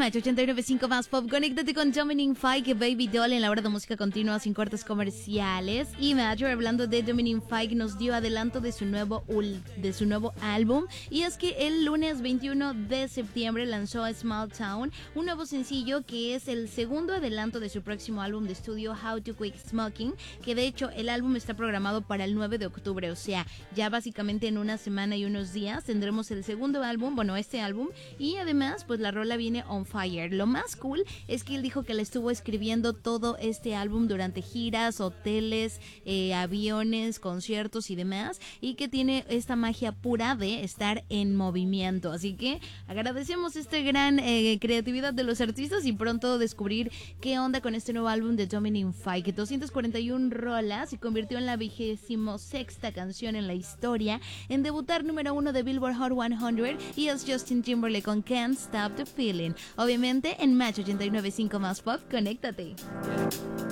Match 89.5 más pop. Conéctate con Dominic Fike, Baby Doll en la hora de música continua sin cortes comerciales. Y Major, hablando de Dominic Fike, nos dio adelanto de su nuevo álbum. Y es que el lunes 21 de septiembre lanzó Small Town, un nuevo sencillo que es el segundo adelanto de su próximo álbum de estudio How to Quit Smoking, que de hecho el álbum está programado para el 9 de octubre, o sea, ya básicamente en una semana y unos días tendremos el segundo álbum, este álbum, y además pues la rola viene on fire. Lo más cool es que él dijo que le estuvo escribiendo todo este álbum durante giras, hoteles, aviones, conciertos y demás, y que tiene esta magia pura de estar en movimiento, así que agradecemos esta gran creatividad de los artistas y pronto descubrir qué onda con este nuevo álbum de Dominic Fike. 241 rolas, se convirtió en la 26ª canción en la historia en debutar número 1 de Billboard Hot 100 y es Justin Timberlake con Can't Stop the Feeling. Obviamente en Match 89.5 más pop, conéctate.